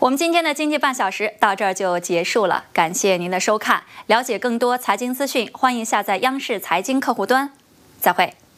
我们今天的经济半小时到这儿就结束了，感谢您的收看。了解更多财经资讯，欢迎下载央视财经客户端。再会。